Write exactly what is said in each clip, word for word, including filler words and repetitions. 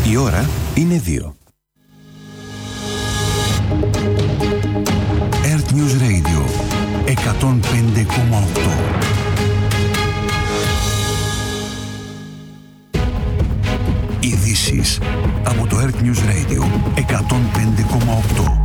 Η ώρα είναι δύο. Earth News Radio εκατόν πέντε κόμμα οκτώ. Ειδήσεις από το Earth News Radio εκατόν πέντε κόμμα οκτώ.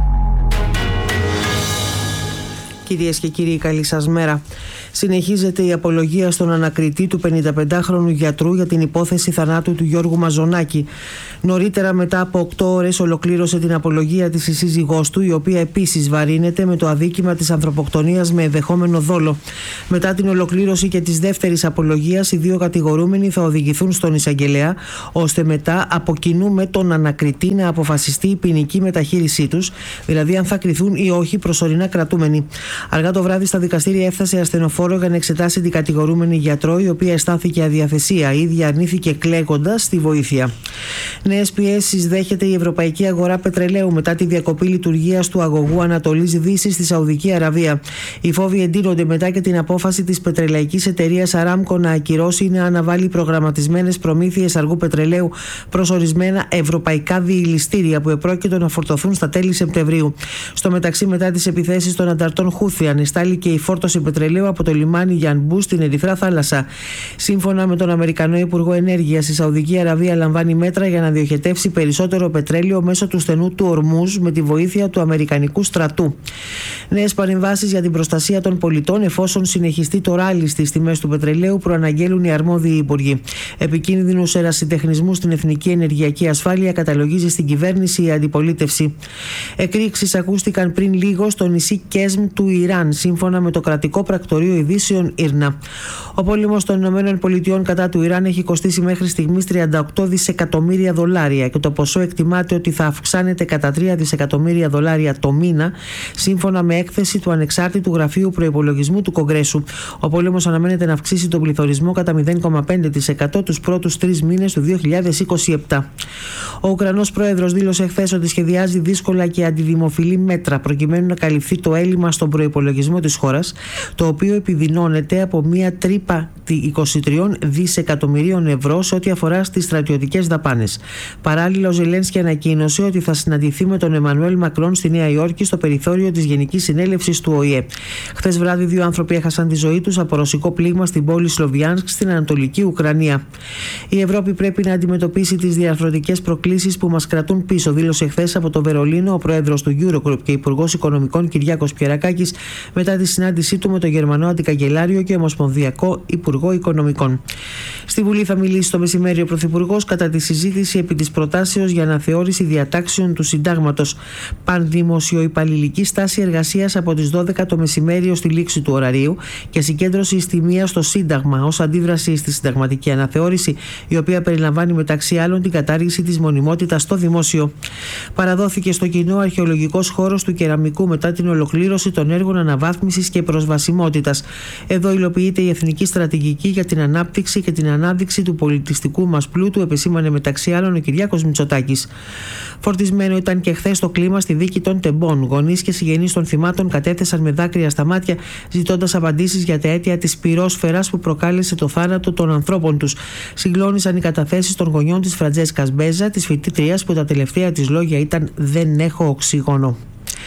Κυρίες και κύριοι, καλή σας μέρα. Συνεχίζεται η απολογία στον ανακριτή του πενηνταπεντάχρονου γιατρού για την υπόθεση θανάτου του Γιώργου Μαζονάκη. Νωρίτερα, μετά από οκτώ ώρες, ολοκλήρωσε την απολογία της η σύζυγός του, η οποία επίσης βαρύνεται με το αδίκημα της ανθρωποκτονίας με ενδεχόμενο δόλο. Μετά την ολοκλήρωση και της δεύτερης απολογίας, οι δύο κατηγορούμενοι θα οδηγηθούν στον εισαγγελέα, ώστε μετά από κοινού με τον ανακριτή να αποφασιστεί η ποινική μεταχείρισή τους, δηλαδή αν θα κριθούν ή όχι προσωρινά κρατούμενοι. Αργά το βράδυ στα δικαστήρια έφτασε ασθενοφόρο για να εξετάσει την κατηγορούμενη γιατρό, η οποία αισθάνθηκε αδιαθεσία. Η ίδια αρνήθηκε κλαίγοντας τη βοήθεια. Νέες πιέσεις δέχεται η ευρωπαϊκή αγορά πετρελαίου μετά τη διακοπή λειτουργίας του αγωγού Ανατολής Δύσης στη Σαουδική Αραβία. Οι φόβοι εντείνονται μετά και την απόφαση της πετρελαϊκής εταιρείας Aramco να ακυρώσει ή να αναβάλει προγραμματισμένες προμήθειες αργού πετρελαίου προς ορισμένα ευρωπαϊκά διηλιστήρια που επρόκειτο να φορτωθούν στα τέλη Σεπτεμβρίου. Στο μεταξύ, μετά τις επιθέσεις των ανταρτών Χούθη, ανεστάλληκε η φόρτωση πετρελαίου από το λιμάνι Γιανμπού στην Ερυθρά Θάλασσα. Σύμφωνα με τον Αμερικανό Υπουργό Ενέργειας, η Σαουδική Αραβία λαμβάνει μέτρα για να διοχετεύσει περισσότερο πετρέλαιο μέσω του στενού του Ορμούζ με τη βοήθεια του Αμερικανικού στρατού. Νέες παρεμβάσεις για την προστασία των πολιτών εφόσον συνεχιστεί το ράλι στις τιμές του πετρελαίου, προαναγγέλουν οι αρμόδιοι υπουργοί. Επικίνδυνους ερασιτεχνισμούς στην εθνική ενεργειακή ασφάλεια καταλογίζει στην κυβέρνηση η αντιπολίτευση. Εκρήξεις ακούστηκαν πριν λίγο στο νησί Κέσμ του Ιράν, σύμφωνα με το κρατικό πρακτορείο ειδήσεων Ίρνα. Ο πόλεμος των Ηνωμένων Πολιτειών κατά του Ιράν έχει κοστίσει μέχρι στιγμής τριάντα οκτώ δισεκατομμύρια δολάρια και το ποσό εκτιμάται ότι θα αυξάνεται κατά τρία δισεκατομμύρια δολάρια το μήνα, σύμφωνα με έκθεση του Ανεξάρτητου Γραφείου Προϋπολογισμού του Κογκρέσου. Ο πόλεμος αναμένεται να αυξήσει τον πληθωρισμό κατά μηδέν κόμμα πέντε τοις εκατό τους πρώτους τρεις μήνες του δύο χιλιάδες είκοσι επτά. Ο Ουκρανός πρόεδρος δήλωσε χθες ότι σχεδιάζει δύσκολα και αντιδημοφιλή μέτρα προκειμένου να καλυφθεί το έλλειμμα στον προϋπολογισμό της χώρας, το οποίο επιδεινώνεται από μια τρύπα είκοσι τρία δισεκατομμυρίων ευρώ σε ό,τι αφορά στις στρατιωτικές δαπάνες. Παράλληλα, ο Ζελένσκι ανακοίνωσε ότι θα συναντηθεί με τον Εμμανουέλ Μακρόν στη Νέα Υόρκη στο περιθώριο της Γενικής Συνέλευσης του Ο Η Ε. Χθες βράδυ, δύο άνθρωποι έχασαν τη ζωή τους από ρωσικό πλήγμα στην πόλη Σλοβιάνσκ στην Ανατολική Ουκρανία. Η Ευρώπη πρέπει να αντιμετωπίσει τις διαρθρωτικές προκλήσεις που μας κρατούν πίσω, δήλωσε χθες από το Βερολίνο ο πρόεδρος του Eurogroup και υπουργός οικονομικών Κυριάκος Πιερακάκης μετά τη συνάντησή του με τον Γερμανό Αντικαγκελάριο και Ομοσπονδιακό Υπουργό Οικονομικών. Στη Βουλή θα μιλήσει το μεσημέρι ο Πρωθυπουργός κατά τη συζήτηση επί της προτάσεως για αναθεώρηση διατάξεων του Συντάγματος. Πανδημοσιοϊπαλληλική στάση εργασίας από τις δώδεκα το μεσημέρι ως τη λήξη του ωραρίου και συγκέντρωση ιστιμίας στο Σύνταγμα ως αντίδραση στη συνταγματική αναθεώρηση, η οποία περιλαμβάνει μεταξύ άλλων την κατάργηση της μονιμότητας στο δημόσιο. Παραδόθηκε στο κοινό αρχαιολογικός χώρος του Κεραμικού μετά την ολοκλήρωση των έργων αναβάθμισης και προσβασιμότητας. Εδώ υλοποιείται η Εθνική Στρατηγική για την Ανάπτυξη και την Ανάδειξη του πολιτιστικού μας πλούτου, επεσήμανε μεταξύ άλλων ο Κυριάκος Μητσοτάκης. Φορτισμένο ήταν και χθες το κλίμα στη δίκη των Τεμπών. Γονείς και συγγενείς των θυμάτων κατέθεσαν με δάκρυα στα μάτια, ζητώντας απαντήσεις για τα αίτια της πυρόσφαιρας που προκάλεσε το θάνατο των ανθρώπων τους. Συγκλώνησαν οι καταθέσεις των γονιών της Φραντζέσκα Μπέζα, της φοιτήτριας που τα τελευταία της λόγια ήταν «Δεν έχω οξυγόνο».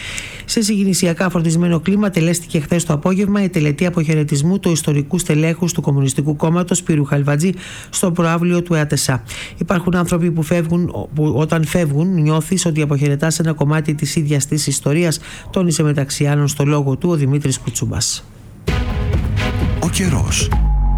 Σε συγκινησιακά φορτισμένο κλίμα τελέστηκε χθες το απόγευμα η τελετή αποχαιρετισμού του ιστορικού στελέχους του Κομμουνιστικού Κόμματος Σπύρου Χαλβατζή στο προαύλιο του ΕΑΤΕΣΑ. Υπάρχουν άνθρωποι που, φεύγουν, που όταν φεύγουν νιώθεις ότι αποχαιρετάς ένα κομμάτι της ίδιας της ιστορίας, τόνισε μεταξύ άλλων στο λόγο του ο Δημήτρης Κουτσούμπας. Ο καιρός.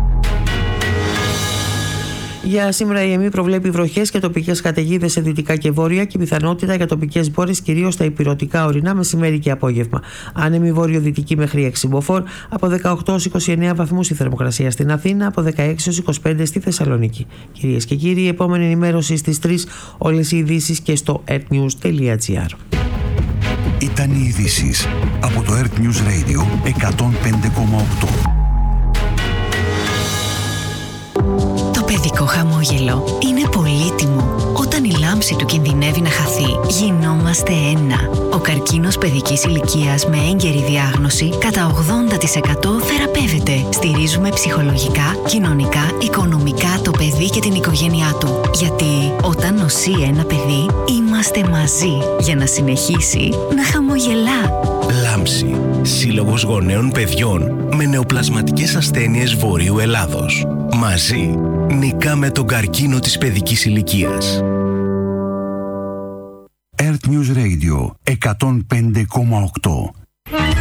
Για σήμερα η ΕΜΗ προβλέπει βροχές και τοπικές καταιγίδες σε δυτικά και βόρεια και πιθανότητα για τοπικές μπόρες κυρίως στα ηπειρωτικά ορεινά μεσημέρι και απόγευμα. Άνεμη βορειοδυτική μέχρι έξι μποφόρ, από δεκαοκτώ έως είκοσι εννέα βαθμούς η θερμοκρασία στην Αθήνα, από δεκαέξι έως είκοσι πέντε στη Θεσσαλονίκη. Κυρίες και κύριοι, η επόμενη ενημέρωση στις τρεις, όλες οι ειδήσεις και στο earthnews τελεία gr. Ήταν οι ειδήσεις από το Earth News Radio εκατόν πέντε κόμμα οκτώ. Το παιδικό χαμόγελο είναι πολύτιμο όταν η λάμψη του κινδυνεύει να χαθεί, γινόμαστε ένα. Ο καρκίνος παιδικής ηλικίας με έγκαιρη διάγνωση κατά ογδόντα τοις εκατό θεραπεύεται. Στηρίζουμε ψυχολογικά, κοινωνικά, οικονομικά το παιδί και την οικογένειά του. Γιατί όταν νοσεί ένα παιδί, είμαστε μαζί για να συνεχίσει να χαμογελά. Λάμψη. Σύλλογος Γονέων Παιδιών με νεοπλασματικές ασθένειες Βορείου Ελλάδος. Μαζί νικάμε τον καρκίνο της παιδικής ηλικίας. Earth News Radio εκατόν πέντε κόμμα οκτώ.